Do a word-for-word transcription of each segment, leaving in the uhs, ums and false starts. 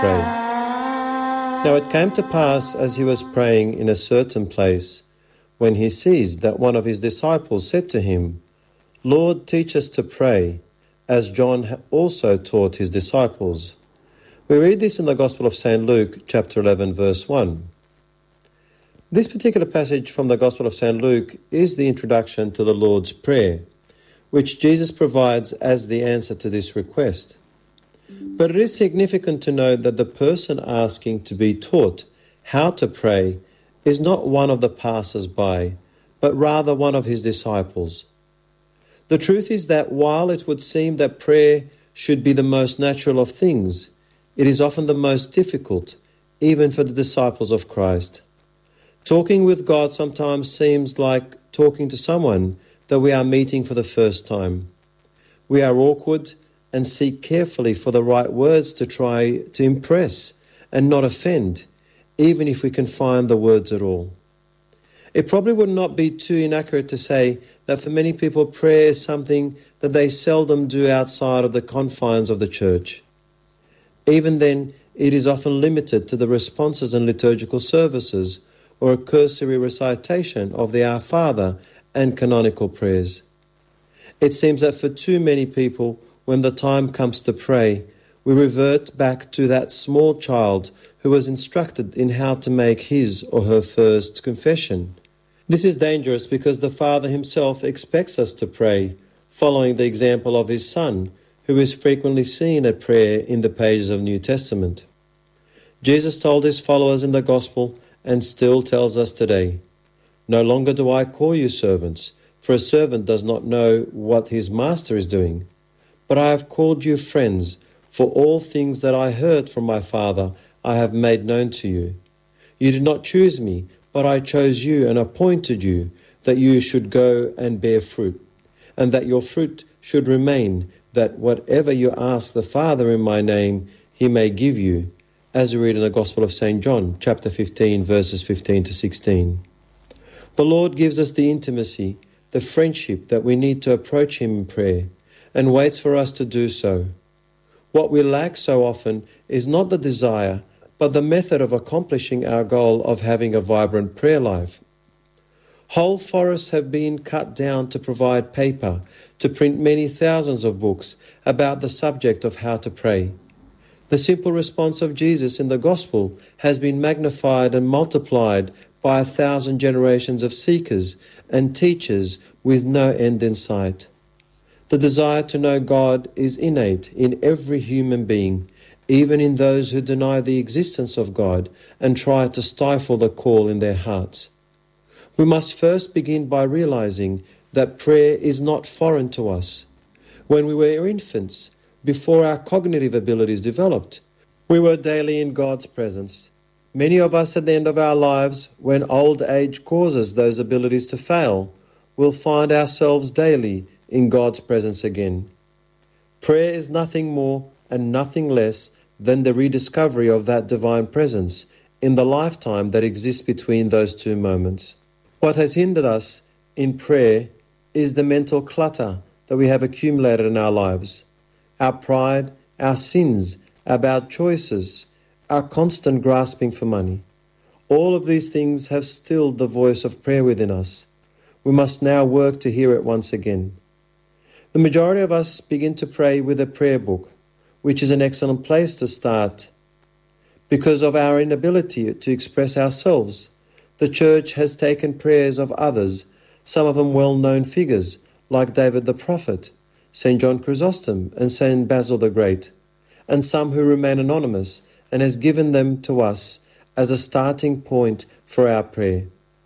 pray. Now it came to pass, as he was praying in a certain place, when he ceased, that one of his disciples said to him, Lord, teach us to pray, as John also taught his disciples. We read this in the Gospel of Saint Luke, chapter eleven, verse one. This particular passage from the Gospel of Saint Luke is the introduction to the Lord's Prayer, which Jesus provides as the answer to this request. But it is significant to note that the person asking to be taught how to pray is not one of the passers-by, but rather one of his disciples. The truth is that while it would seem that prayer should be the most natural of things, it is often the most difficult, even for the disciples of Christ. Talking with God sometimes seems like talking to someone that we are meeting for the first time. We are awkward and seek carefully for the right words to try to impress and not offend, even if we can find the words at all. It probably would not be too inaccurate to say that for many people prayer is something that they seldom do outside of the confines of the church. Even then, it is often limited to the responses in liturgical services or a cursory recitation of the Our Father and canonical prayers. It seems that for too many people, when the time comes to pray, we revert back to that small child who was instructed in how to make his or her first confession. This is dangerous because the Father himself expects us to pray, following the example of his Son, who is frequently seen at prayer in the pages of the New Testament. Jesus told his followers in the Gospel, and still tells us today, No longer do I call you servants, for a servant does not know what his master is doing. But I have called you friends, for all things that I heard from my Father I have made known to you. You did not choose me, but I chose you and appointed you, that you should go and bear fruit, and that your fruit should remain, that whatever you ask the Father in my name, he may give you, as we read in the Gospel of Saint John, chapter fifteen, verses fifteen to sixteen. The Lord gives us the intimacy, the friendship that we need to approach him in prayer, and waits for us to do so. What we lack so often is not the desire, but the method of accomplishing our goal of having a vibrant prayer life. Whole forests have been cut down to provide paper, to print many thousands of books about the subject of how to pray. The simple response of Jesus in the Gospel has been magnified and multiplied by a thousand generations of seekers and teachers with no end in sight. The desire to know God is innate in every human being, even in those who deny the existence of God and try to stifle the call in their hearts. We must first begin by realizing that prayer is not foreign to us. When we were infants, before our cognitive abilities developed, we were daily in God's presence. Many of us at the end of our lives, when old age causes those abilities to fail, will find ourselves daily in God's presence again. Prayer is nothing more and nothing less than the rediscovery of that divine presence in the lifetime that exists between those two moments. What has hindered us in prayer is the mental clutter that we have accumulated in our lives. Our pride, our sins, our bad choices, our constant grasping for money. All of these things have stilled the voice of prayer within us. We must now work to hear it once again. The majority of us begin to pray with a prayer book, which is an excellent place to start. Because of our inability to express ourselves, the Church has taken prayers of others, some of them well-known figures, like David the Prophet, Saint John Chrysostom and Saint Basil the Great, and some who remain anonymous, and has given them to us as a starting point for our prayer.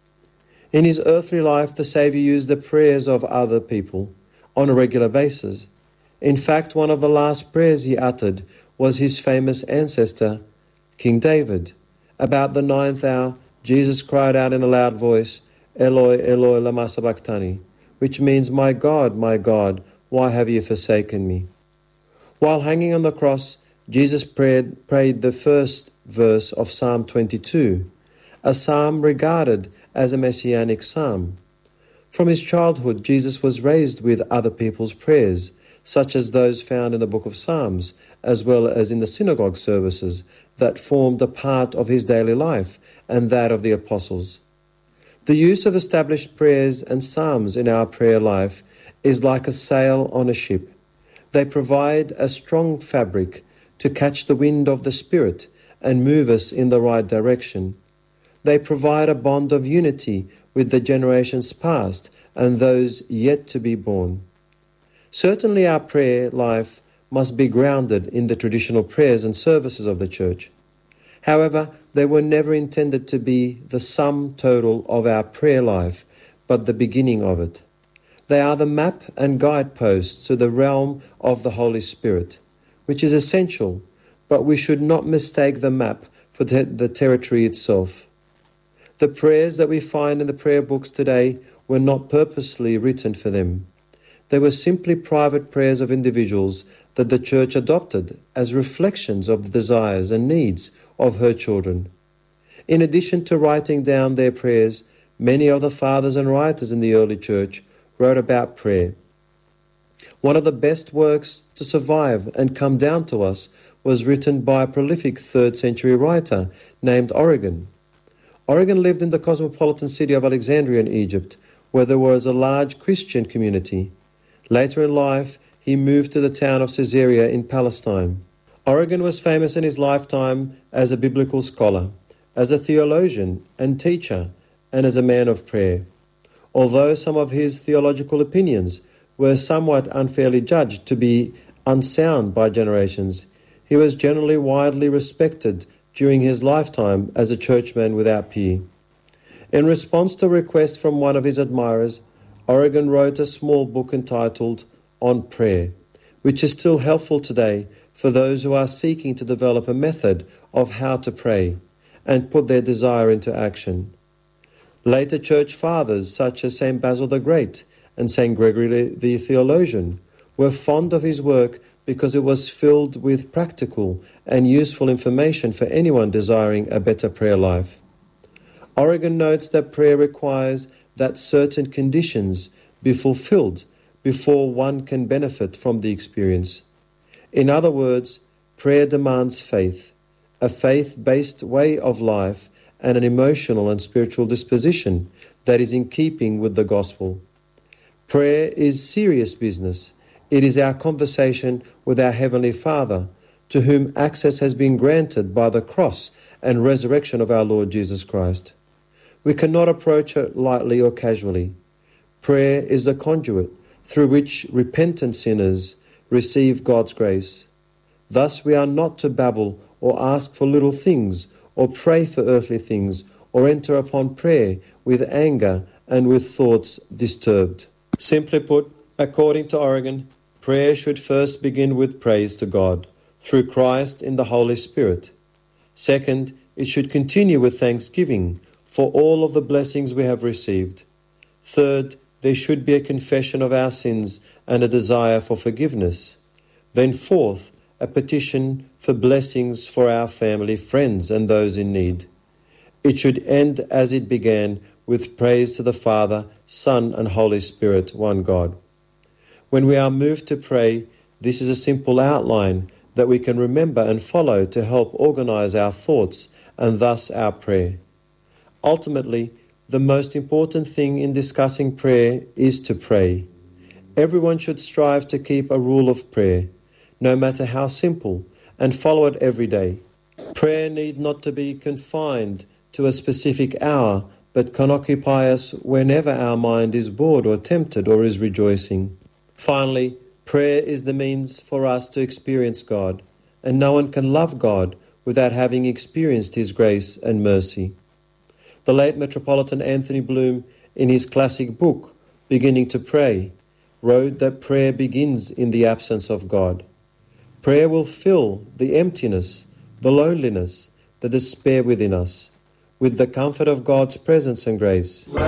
In his earthly life, the Saviour used the prayers of other people on a regular basis. In fact, one of the last prayers he uttered was his famous ancestor, King David. About the ninth hour, Jesus cried out in a loud voice, Eloi, Eloi, lama sabachthani, which means, My God, my God, why have you forsaken me? While hanging on the cross, Jesus prayed, prayed the first verse of Psalm twenty-two, a psalm regarded as a messianic psalm. From his childhood, Jesus was raised with other people's prayers, such as those found in the book of Psalms, as well as in the synagogue services that formed a part of his daily life and that of the apostles. The use of established prayers and psalms in our prayer life is like a sail on a ship. They provide a strong fabric to catch the wind of the Spirit and move us in the right direction. They provide a bond of unity with the generations past and those yet to be born. Certainly our prayer life must be grounded in the traditional prayers and services of the Church. However, they were never intended to be the sum total of our prayer life, but the beginning of it. They are the map and guideposts to the realm of the Holy Spirit, which is essential, but we should not mistake the map for the, the territory itself. The prayers that we find in the prayer books today were not purposely written for them. They were simply private prayers of individuals that the Church adopted as reflections of the desires and needs of her children. In addition to writing down their prayers, many of the fathers and writers in the early Church wrote about prayer. One of the best works to survive and come down to us was written by a prolific third century writer named Origen. Origen lived in the cosmopolitan city of Alexandria in Egypt, where there was a large Christian community. Later in life, he moved to the town of Caesarea in Palestine. Origen was famous in his lifetime as a biblical scholar, as a theologian and teacher, and as a man of prayer. Although some of his theological opinions were somewhat unfairly judged to be unsound by generations, he was generally widely respected during his lifetime as a churchman without peer. In response to a request from one of his admirers, Origen wrote a small book entitled On Prayer, which is still helpful today for those who are seeking to develop a method of how to pray and put their desire into action. Later church fathers such as Saint Basil the Great and Saint Gregory the Theologian were fond of his work because it was filled with practical and useful information for anyone desiring a better prayer life. Origen notes that prayer requires that certain conditions be fulfilled before one can benefit from the experience. In other words, prayer demands faith, a faith-based way of life and an emotional and spiritual disposition that is in keeping with the gospel. Prayer is serious business. It is our conversation with our Heavenly Father, to whom access has been granted by the cross and resurrection of our Lord Jesus Christ. We cannot approach it lightly or casually. Prayer is the conduit through which repentant sinners receive God's grace. Thus we are not to babble or ask for little things or pray for earthly things or enter upon prayer with anger and with thoughts disturbed. Simply put, according to Origen, prayer should first begin with praise to God through Christ in the Holy Spirit. Second, it should continue with thanksgiving for all of the blessings we have received. Third, there should be a confession of our sins and a desire for forgiveness. Then fourth, a petition for blessings for our family, friends, and those in need. It should end as it began, with praise to the Father, Son, and Holy Spirit, one God. When we are moved to pray, this is a simple outline that we can remember and follow to help organize our thoughts and thus our prayer. Ultimately, the most important thing in discussing prayer is to pray. Everyone should strive to keep a rule of prayer, no matter how simple, and follow it every day. Prayer need not to be confined to a specific hour, but can occupy us whenever our mind is bored or tempted or is rejoicing. Finally, prayer is the means for us to experience God, and no one can love God without having experienced His grace and mercy. The late Metropolitan Anthony Bloom, in his classic book, Beginning to Pray, wrote that prayer begins in the absence of God. Prayer will fill the emptiness, the loneliness, the despair within us, with the comfort of God's presence and grace.